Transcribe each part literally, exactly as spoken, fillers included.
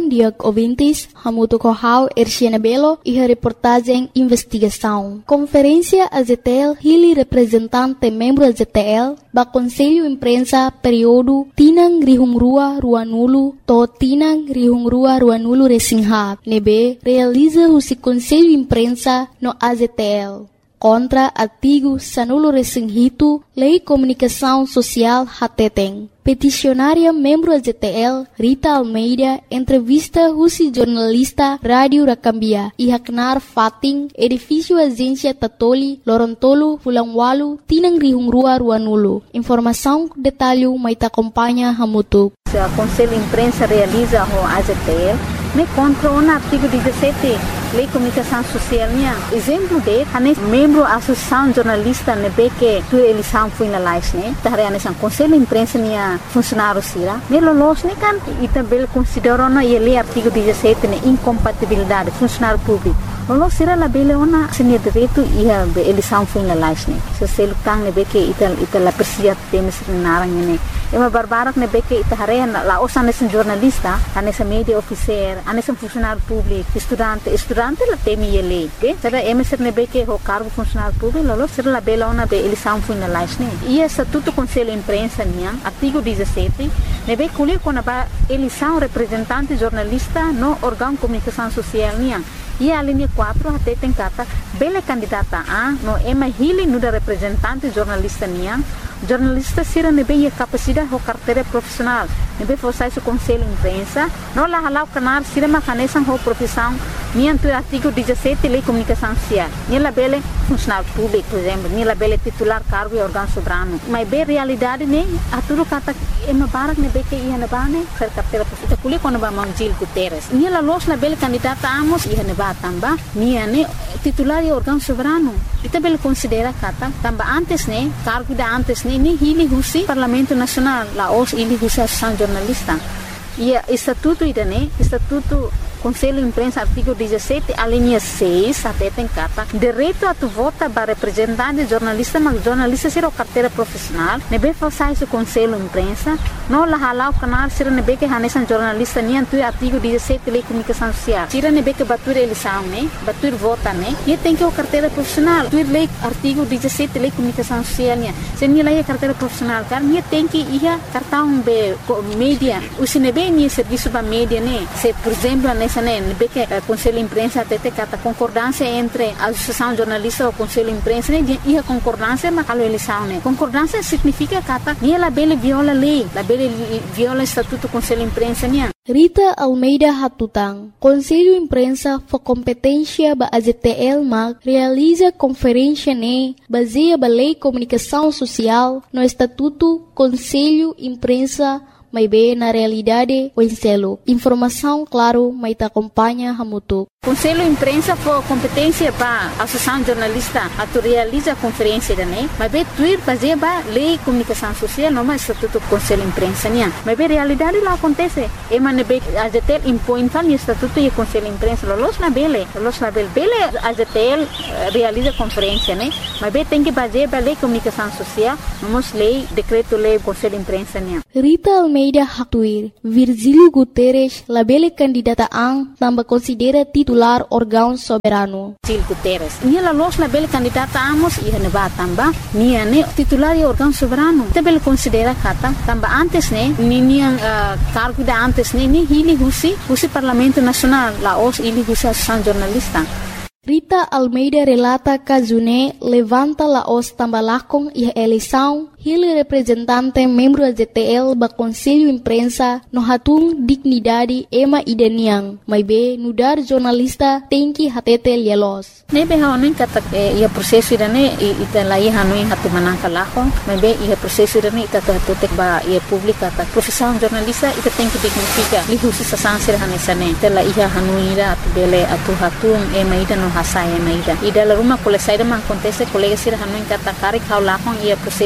bom dia ouvintes, hamuto kohau Erciana Belo e a reportagem investigação. Conferência A Z T L hili representante membro A Z T L ba Conselho Imprensa período Tinang Rihungrua Ruanulu to Tinang Rihungrua Ruanulu Resingha nebe realiza o Conselho Imprensa no A Z T L. Contra artigo Sanulo Resinghito, Lei Comunicação Social Hateteng. Peticionária membro A Z T L, Rita Almeida, entrevista Rusi jornalista Rádio Rakambia e Haknar Fating, edifício Agência Tatoli, Lorontolo, Fulangwalu, Tinang Rihungrua Ruanulu. Informação, detalhe, mas acompanha Hamutu. O Conselho de Imprensa realiza o A Z T L, me contra o artigo dezessete, Lei de Comunicação Social. Exemplo de, a membro da Associação Jornalista, ne que tu eleição foi na live, né? Taré nessa Conselho de Imprensa minha funcionário sira. Me lolos ne kan e também considerou na lei artigo dezessete ne incompatibilidade funcionário público. Lolos sira la bele ona senia direito e a eleição foi na live, né? Se se lutang ne que ital ital la persia temes narang ne. É uma barbarak ne que itaré la osa nesse jornalista, a nessa media officer, a nesse funcionário público, estudante, estudante la temi ele, ok? Será emisser ne que o cargo funcionário público, lolos sira la bele ona be eleição foi na live, né? E esse estatuto Conselho de Imprensa minha, artigo dezessete, ne be colhe quando ba eleição representante jornalista no órgão de comunicação social minha. E a linha quatro até tem carta bela candidata a no ema hili no da representante jornalista minha jornalista sira nebe a capacidade ou carteira profissional nebe forçar o Conselho de Imprensa não lá halau canar sira ma canesan ou profissão minha do artigo dezessete Lei de Comunicação Social minha la bela funcionário público por exemplo minha la bela titular cargo e órgão soberano mas bem realidade né a tudo kata ema barak nebe que ia na bane ser carteira profissional kuli quando ba Mangil Guterres minha la los la bela candidata amos ia na tamba minha ne titular e órgão soberano ita bel considera kata tamba antes ne cargo da antes ne ni hili husi Parlamento Nacional la os ili husi Associação Jornalista e estatuto ida ne estatuto Conselho de Imprensa artigo dezessete a linha seis até tem carta direito a tu vota para representante jornalista mas jornalista ser o carteira profissional nebe falsar o Conselho de Imprensa não la halau canal ser nebe que hanesan jornalista nem tu artigo dezessete Lei de Comunicação Social tira nebe que batur eleição né batur vota né e tem que o carteira profissional tu lei artigo dezessete Lei de Comunicação Social né se nem lei carteira profissional car nem tem que ia cartão be mídia o sinebe nem serviço para mídia né se por exemplo nessa né que o Conselho de Imprensa até tem a concordância entre a Associação Jornalista e o Conselho de Imprensa né e a concordância mas a eleição né concordância significa que nem ela bela viola a lei la bela viola o estatuto do Conselho de Imprensa né Rita Almeida Hatutang, Conselho de Imprensa for competência ba A Z T L mag realiza conferência ne baseia ba Lei de Comunicação Social no Estatuto Conselho de Imprensa mas bem na realidade o enselo. Informação, claro, mas te acompanha Hamutu. Conselho de Imprensa for competência para a Associação Jornalista a tu realiza a conferência da né mas bem tuir fazer ba Lei de Comunicação Social não mais estatuto Conselho de Imprensa né mas bem realidade lá acontece e man bem A Z T L impõe tal estatuto e Conselho de Imprensa los na bele los na bele bele A Z T L realiza conferência né mas bem tem que fazer ba Lei de Comunicação Social não lei decreto lei Conselho de Imprensa né Rita Almeida Hatuir Virgílio Guterres la bele candidata ang tambah considera titular órgão soberano. Virgílio Guterres. Nia la los la bele candidata amos e ne ba tamba nia ne titular e órgão soberano. Te bele considera kata tamba antes ne ni nia uh, cargo da antes ne ni hili husi husi Parlamento Nacional la os ili husi Associação Jornalista. Rita Almeida relata que June levanta la os tambalakong e a eleição hili representante membro da Z T L ba Conselho de Imprensa no hatung dignidade ema ideniang mas be nudar jornalista tem que hatete lielos ne be haonin kata ia prosesso irane ita lai hanui hatu manangka lako mas be ia prosesso irane ita hatutek ba ia publika ta profissão jornalista ita tem que dignifica li husi sa sansir hanesane ita la ia hanui ira atu bele atu hatung ema ida no hasaya ema ida ida la rumah kole saida man acontece colega sira hanui kata kari kau lakong ia prosesso dene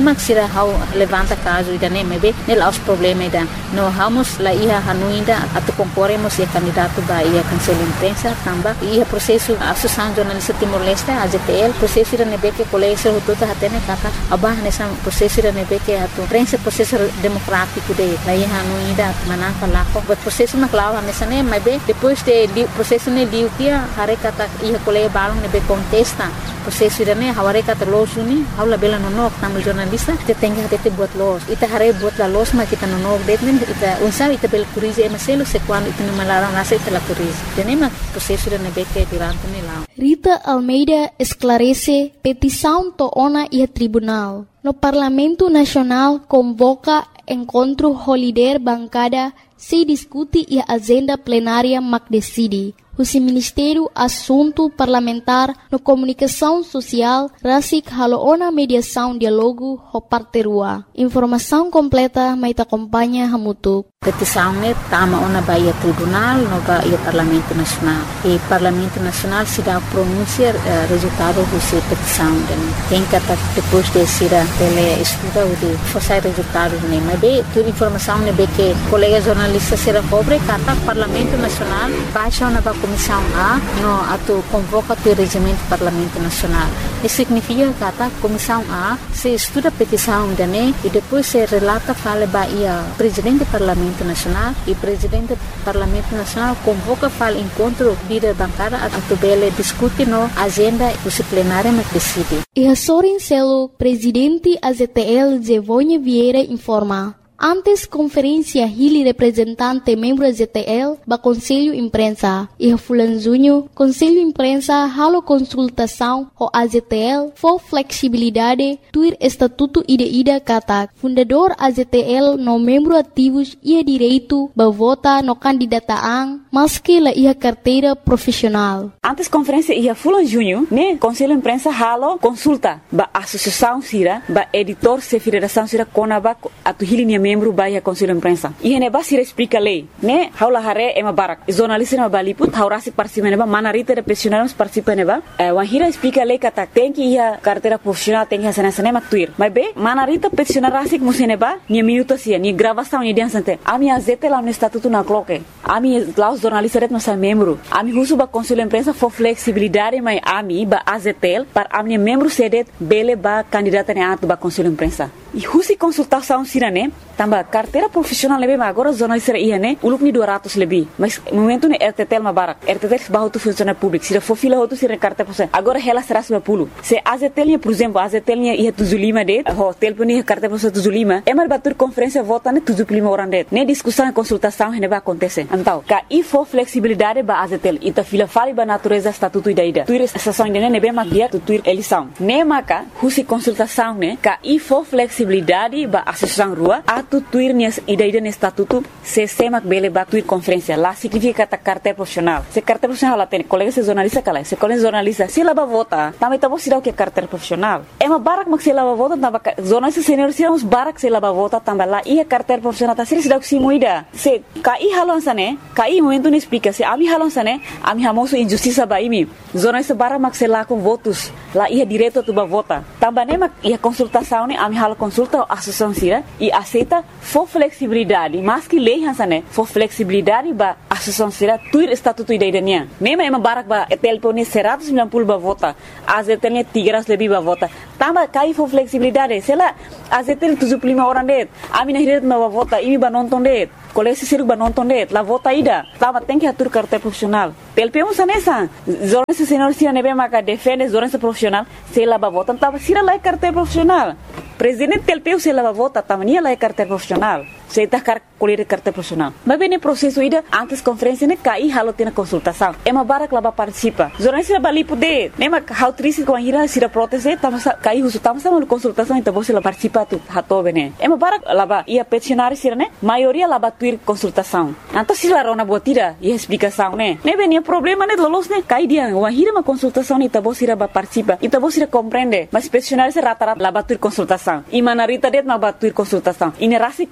nema sira hau levanta caso ida nem be nel aos problema ida no vamos la ia hanuinda atu concorremos e candidato ba ia cancela imprensa tamba ia processo associação jornalista Timor-Leste a G T L processo ida nebe que colégio tudo hatene kata abah nessa processo ida nebe que atu prensa processo democrático de la ia hanuinda manan falako but processo na clava nessa nem be depois de processo ne liu dia hare kata ia colégio balong nebe contesta processo ida ne haware kata losuni haula bela nonok tamu jornalista te tenga te buat los ita hare buat la los ma kita nonok detnen ita unsa ita bel curize emaselo se quando ita no malaram nasa ita la curize tenema processo ida nebe que durante ne la Rita Almeida esclarece petição toona e tribunal. No Parlamento Nacional convoca encontro holiday bancada se discute e a agenda plenária mac decide. O Ministério Assunto Parlamentar no Comunicação Social rasik haloona mediação diálogo ho parterua. Informação completa mai te acompanha hamutuk. Petição ne tama ona baia tribunal no baia Parlamento Nacional. E Parlamento Nacional se dá pronunciar uh, resultado dessa petição. Tem que depois de ser ele estuda o de forçar resultado ne. Mas bem, toda informação ne be que colegas jornalistas será pobre kata Parlamento Nacional baixa na Comissão A no ato convoca o regimento do Parlamento Nacional. Isso significa que a Comissão A se estuda a petição da ne e depois se relata fala baia presidente do Parlamento Nacional e presidente do Parlamento Nacional convoca fala encontro líder bancada a tubele discute no agenda disciplinária na decide. E a Sorin Celo, presidente A Z T L Zevonha Vieira informa. Antes conferência Hili representante membro da Z T L ba Conselho Imprensa e Fulan Junho Conselho Imprensa halo consultação ho A Z T L for flexibilidade tuir estatuto ida ida kata fundador A Z T L no membro ativos ia direito ba vota no candidataan maski la ia carteira profissional. Antes conferência ia Fulan Junho ne Conselho Imprensa halo consulta ba associação sira ba editor se federação sira konaba atu Hili ni membro baia Conselho Imprensa. E hene ba sira explica lei, né? Haula hare ema barak. Jornalista ema baliput, haurasi participa neba, manarita de profissionais participa neba. Wan hira explica lei kata tem que ia carteira profissional tem que ia sana sana tuir. Mas be, manarita profissional rasik museneba, ni minuto sia, ni gravação ni dia sante. Ami azete lá no estatuto na cloque. Ami lá os jornalistas ret nossa membro. Ami husu ba Conselho Imprensa for flexibilidade mai ami ba A Z T L para ami membro sedet bele ba candidata ne atu ba Conselho Imprensa. E husi consultação sira né? Tamba carteira profissional lebih agora jornalista ia né? Ulup ni dua ratus lebih. Mas momento ne R T T L ma barak. R T T L bahu tu funcionário público. Sira for fila hotu sira carteira profissional. Agora ela será sembilan puluh. Se A Z T L por exemplo, A Z T L ia tujuh puluh lima det. Ho telefon ia carteira profissional tujuh puluh lima. Emar batur conferência vota ne tujuh puluh lima orang det. Ne discussão e consultação hene ba acontece. Então, ka i for flexibilidade ba A Z T L. Ita fila fali ba natureza estatuto ida ida. Tuir estação ida ne be magia tu tuir eleição. Ne maka husi consultação ne ka i for flexibilidade ba associação rua atu tuir nias ida ida ne estatuto se semak bele ba tuir conferência lá significa kata carteira profissional se carteira profissional lá tem colega se jornalista kala se colega jornalista se lá ba vota também tá você dá o que carteira profissional é uma barak mak se lá ba vota tamba jornalista senior se uns barak se lá ba vota tamba lá ia carteira profissional tá se dá o que moida se kai halon sane kai momento ne explica se ami halon sane ami hamoso injustiça ba imi jornalista barak mak se lá com votos lá ia direto tu ba vota tamba ne mak ia consultação ne ami halo consulta associação sira e aceita for flexibilidade mas que lei hansane for flexibilidade ba associação sira tuir estatuto ida idania nema ema barak ba telpone seratus sembilan puluh ba vota A Z T L tiga ratus lebih ba vota tamba kai for flexibilidade sela A Z T L tujuh puluh lima orang det ami nahiret ma ba vota imi ba nonton det kolesi siruk ba nonton det la vota ida tamba tem que atur carteira profissional telpemo sanesa jornalista senior sira nebe maka defende jornalista profissional sela ba vota tamba sira lai carteira profissional presidente telpeu se lava vota tamania lá é carteira profissional se tá car colher carteira profissional mas bem no processo ida antes conferência ne cai halo tem consultação é uma barak lá participa jornalista bali poder nema how triste com a ira sira proteste tama cai uso tama sama consultação então você lá participa tu hato bene é uma barak lá ia peticionário sira ne maioria lá tuir consultação então se lá rona botira e explicação né ne bem problema ne lolos ne cai dia uma ira uma consultação ne então você lá participa então você compreende mas peticionário se rata rata lá tuir consultação e manarita det ma batuir consultação e nerasi contra lei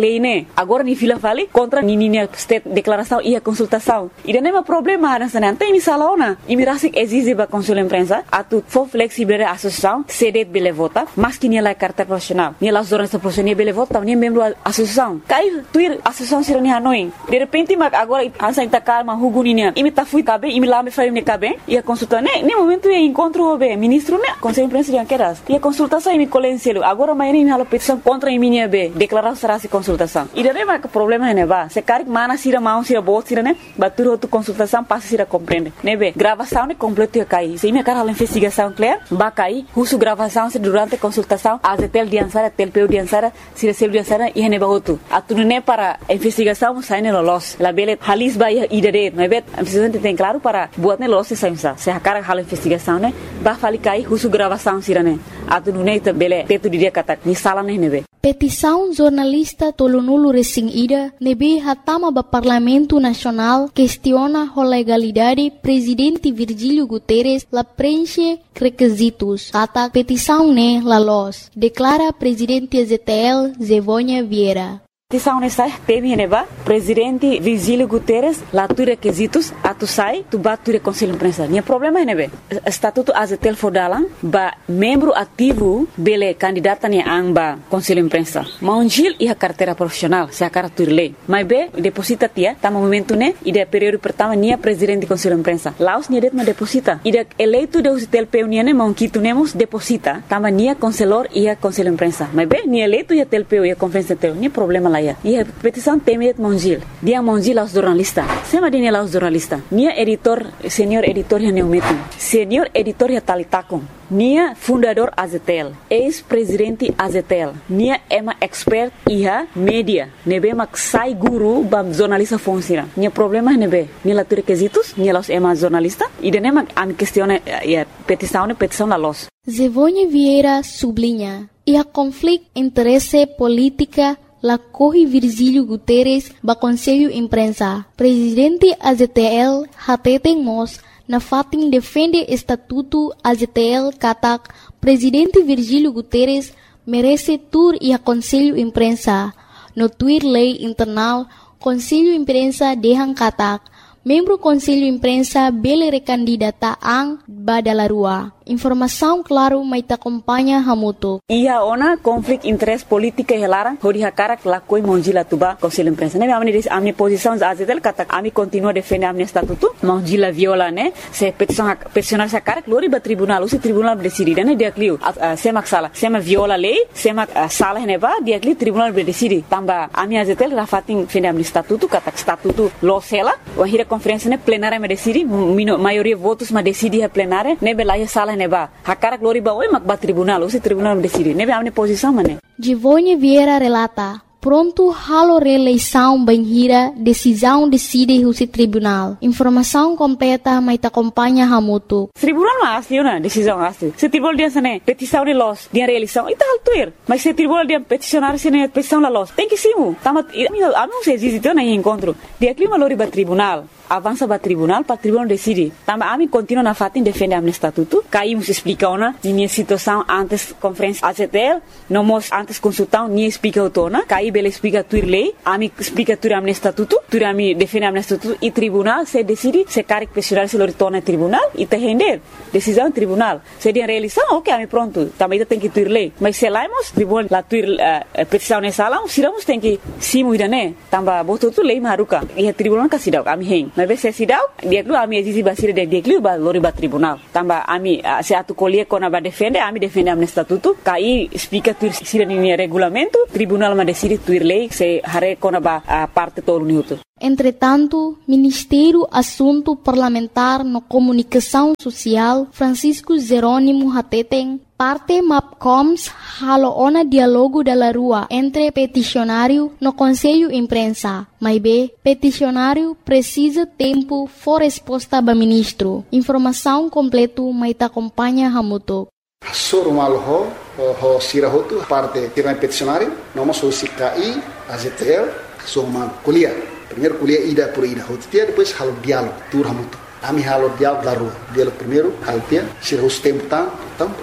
lei, né? Agora ni fila vale contra ni ni state declaração e a consultação. E não é problema nessa não tem mi salona. E me rasik exige ba conselho imprensa atu for flexible a associação cede bele vota, mas que ni la carta profissional. Ni la jornalista profissional bele vota, ni membro associação. Cai tuir associação sira ni hanoi. De repente mag agora ansa inta calma huguninia. E me ta fui cabe, e me lá me faria me cabe. E a consulta né, nem momento é encontro o ministro né, conselho imprensa de queras. E a consultação e me colencielo. Agora amanhã me hala petição contra a minha B, declarar será se consultação. E daí mas o problema é né, ba. Se cari mana sira mão sira bot sira né, batur outra consultação passa sira compreende. Né be, gravação né completo ia cair. Se me cara a investigação clear, ba cair, uso gravação se durante a consultação, a tel diansara, tel peu diansara, sira sel diansara e ne ba outro. A tu né para a investigação sai ne lolos. La bele halis ba ia idere, né be, a investigação tem claro para buat ne lolos se saimsa. Se a cara hala investigação né, ba fali cair, uso gravação sira né. A tu né ita bele teto dia kata ni sala ne nebe. Petição jornalista tolonulu recém ida nebe hatama ba Parlamento Nacional questiona a legalidade presidente Virgílio Guterres la preenche requisitos. Kata petição ne la los, declara presidente Z T L Zevônia Vieira. Petição nessa teve neba presidente Virgílio Guterres lá tu requisitos a tu sai tu bat tu conselho imprensa. Nia problema é nebe estatuto A Z T L fodalan ba membro ativo bele candidata ni amba conselho imprensa. Maungil e a carteira profissional se a cara tu lei. Mas be deposita tia tá momento né e de período pertama nia presidente conselho imprensa. Laos nia det ma deposita. E de eleito de U C T L P nia ne maunquito nemos deposita tama nia conselor e a conselho imprensa. Mas be nia eleito e a T L P e a conferência teu nia problema lá. E a petição temet Mongil. Dia Mongil aos jornalista. Sema dia aos jornalista. Nia editor, senior editor ya neumetum. Senior editor ya talitakon. Nia fundador A Z T L. Ex-presidente A Z T L. Nia ema expert iha media. Nebe mak sai guru bam jornalista funciona. Nia problema nebe. Nia la tu requisitos. Nia los ema jornalista. E de nema am questione ya petição ne petição la los. Zevônia Vieira sublinha. E a conflito interesse política la corre Virgílio Guterres ba Conselho Imprensa. Presidente A Z T L hateten mos na fatin defende estatuto A Z T L katak Presidente Virgílio Guterres merece tur e a Conselho Imprensa. No tuir lei internal Conselho Imprensa dehan katak membro Conselho Imprensa bele recandidata ang badalarua. Informação claro mai ta acompanha hamuto. Ia ona conflito interesse política helara hori hakara la koi Mongila tuba Conselho Imprensa. Ne amni dis amni posição A Z T L kata ami continua defende amni estatuto. Mongila viola ne se petição peticionar sa cara glori ba tribunal, o tribunal decide ne dia clio. Sema sala, sema viola lei, sema sala ne ba dia clio tribunal decide. Tamba ami A Z T L la fatin defende amni estatuto kata estatuto lo sela, o hira conferência ne plenária me decide, maioria votos ma decide a plenária, ne belaia sala neba. Hakara glori ba oi mak ba tribunal, o tribunal decide. Nebe amne posição mane. Zevônia Vieira relata. Pronto halo reeleição banhira, decisão decide o tribunal. Informação completa mai ta acompanha hamuto. Tribunal ma asli na decisão asli. Se tribunal dia sane petição de los, dia reeleição, ita haltuir. Mas se tribunal dia peticionar sene petição la los, tem que simu. Tama ami se existe na encontro. Dia clima lori ba tribunal. Avança para tribunal, para tribunal decide. Também a mim continua na fatin defende a estatuto. Caímos explica ona, minha situação antes conferência A Z T L, não mos antes consultão, nem explica o tona. Caí bela explica tudo lei, a mim explica tudo a estatuto, tudo a mim defende a estatuto e tribunal se decide se quer questionar se lo torna tribunal e te render decisão tribunal. Se dia reeleição, ok, a mim pronto. Também tem que tudo lei. Mas se laimos tribunal la tudo petição nessa sala, siramos tem que simu ida né. Também botou tudo lei maruca e a tribunal casidau a mim hen. Mas se sidau dia dulu ami exisi basir de dia dulu ba lori ba tribunal tamba ami se atu colher kona ba defende ami defende am estatuto kai explica tu sira ni regulamento tribunal ma decide tuir lei se hare kona ba parte todo minuto. Entretanto, Ministério Assunto Parlamentar no Comunicação Social Francisco Jerônimo Hateten parte MAPCOMS halo ona diálogo da rua entre peticionário no Conselho Imprensa. Mas B, peticionário precisa tempo for resposta ba ministro. Informação completo mai ta acompanha hamuto. Soro malho ho sirahotu parte tirana peticionário, nós somos C K I, A Z T L, somos kuliah. Primeiro kuliah ida por ida, hotia depois halo diálogo, tur hamuto. Ami halo diálogo da rua. Diálogo primeiro, halo tia, se o tempo tá, então pronto.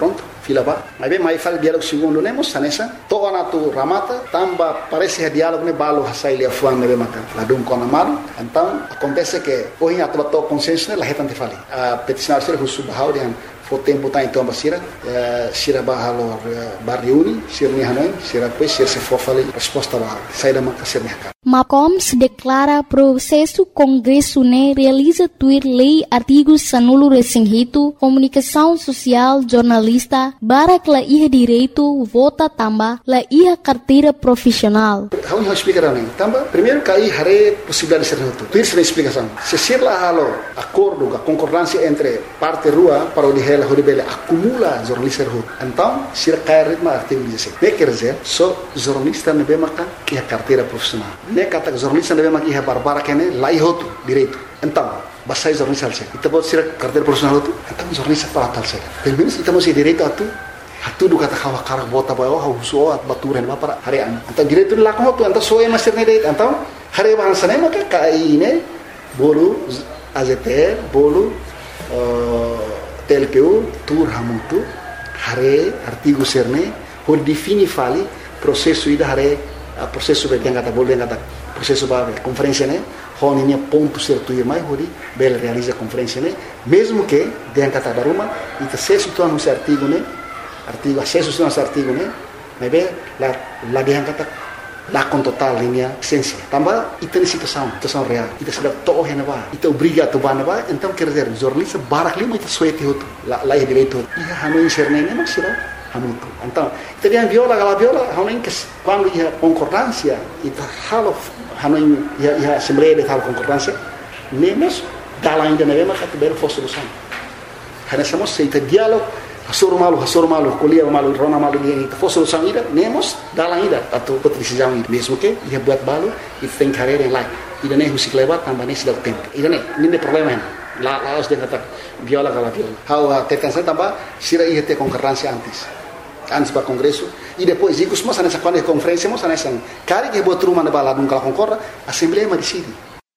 fila ba. Mas bem, mais fala diálogo segundo nemos sanesa. Toa na tu ramata, tamba parece que diálogo ne balo hasai le fuan ne maka. La dum kona malu. Então acontece que hoje a tua consciência la retante fali. A peticionar ser o subhau de foi tempo tá então basira, sira bahalo barriuni, sira ni hanoi, sira pois sira se for falei resposta ba sai da maka ser mercado. Macoms declara processo Congresso ne realiza tuir lei artigos sanulo resinghito, comunicação social, jornalista, barak la iha direito, vota tamba, la iha carteira profissional. How you explicar não? Tamba, primeiro cai hare possibilidade de ser noto. Tuir se explicação. Se ser la halo acordo, a concordância entre parte rua para o de la horibele acumula jornalista rua. Então, se cai ritmo artigo dezessete. Ne quer dizer, só jornalista ne be maka iha carteira profissional. Ne kata jornalista ne be maka iha barbara kene la ihoto direito. Então, basai jornalista alse. Ita bot sira carteira profissional tu. Então jornalista para tal se. Pelo menos ita masih direito atu. Atu do kata kawa karak bota ba oh huso at baturen ba para harian. Então direito la ko tu então só é masir ne direito. Então, hari bahasa ne maka kai ne bolu A Z T L bolu T L P U tur hamutu hare artigo serne por defini fali processo ida hare processo be kata bol kata processo ba conferência ne honinya ponto certo e mais hori bel realiza conferência ne mesmo que den kata daruma ita acesso tu no artigo ne artigo acesso tu no artigo ne mas be la la den kata la com total linha essência também ita situação situação real ita sudah toh hena ba ita obriga tu bana ba então quer dizer jornalista barak lima ita suete hotu la la direito ia hanu inserne ne mas sira hamutu então ita dia viola gala viola hanu que quando ia concordância ita halo hanu ia ia assembleia de tal concordância nemos dala ainda ne ma kat ber fo solução hana somos ita diálogo Hasur malu, hasur malu, kuliah malu, rona malu dia itu. Fo solução ida, nemos dalam ida atau decisão ida. Mesmo que ia buat balu, itu tem carreira em lá. Ida nem musik lewat, tambah nem sudah tempo. Ida nem, ini problema hen. Lá lá os dia kata viola kala viola. How tekan saya tambah sira ia ter concorrência antes. Antes para congresso e depois ikut semua sana quando conferência mo sana san. Kari que buat rumah na bala dum kala concorda, assembleia ma decide.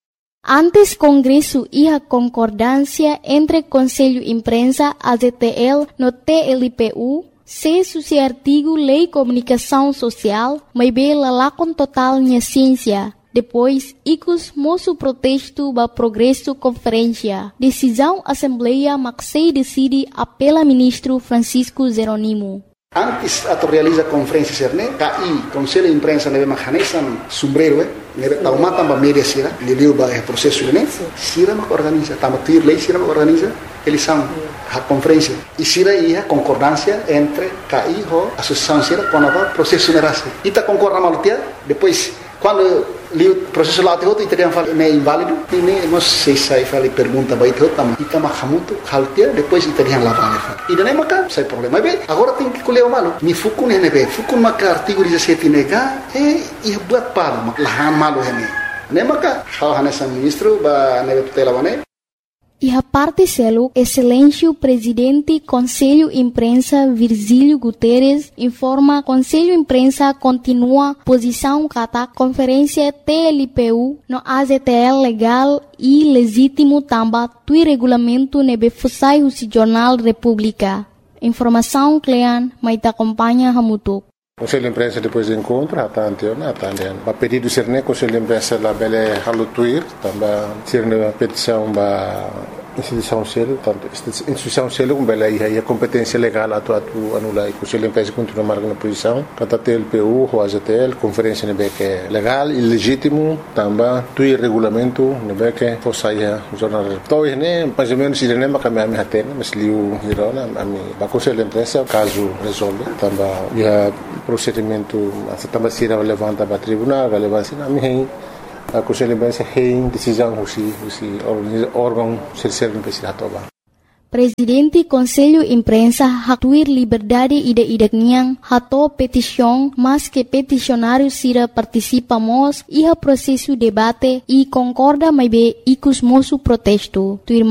Antes Congresso iha concordância entre Conselho Imprensa, A Z T L, no T L P U, se suci artigo Lei Comunicação Social, mas bela lá com total minha ciência. Depois, icus moço protesto ba progresso conferência. Decisão Assembleia Maxei decide apela ministro Francisco Zeronimo. Antes atau realiza conferência serne, K I, Conselho de Imprensa nebe mahanesan sombrero, nebe tauma tamba media sira, liliu ba é processo ne, sira mak organiza, tamba tuir lei sira mak organiza, eles são a conferência. E sira ia concordância entre K I ho associação sira com a processo nerase. Ita concorda malutia, depois quando liu processo lá teu itu dia fala é inválido, ini nós sei sai fala pergunta baik teu tama, ita mahamutu haltia, depois ita dia lá vale. E daí maka sai problema. Bem, agora tem que colher o malo. Ni fukun hene be, fukun maka artigo dezessete nega, eh ia buat palo, mak lahan malo hene. Ne maka hal hanesan ministro ba nebe tutela bane. E a parte selo, Excelêncio Presidente Conselho Imprensa Virgílio Guterres informa Conselho Imprensa continua posição kata Conferência T L P U no A Z T L legal e legítimo tamba tui regulamento nebe fusai o Jornal República. Informação Clean, mas acompanha Hamutuk. Conselho de Imprensa depois do encontro, até anterior, até anterior. A pedido do Serne, Conselho de Imprensa lá bele halutuir, também Serne a petição da instituição selo, tanto instituição selo como bele aí a competência legal atu atu anula e Conselho de Imprensa continua marcando posição, kata T L P U, o A Z T L, conferência nebe que é legal e legítimo, também tui regulamento nebe que fosse aí o jornal. Então, né, mais ou menos Serne mas kami ami hatena, mas liu hirona ami ba Conselho de Imprensa caso resolve, também ia procedimento também se levanta para tribunal, relevância na minha a Conselho de Imprensa tem decisão husi husi órgão terceiro imprensa toba. Presidente Conselho Imprensa hatuir liberdade ide idekniang hato petição, mas que peticionário sira participamos iha processo debate e concorda mais be ikus moço protesto.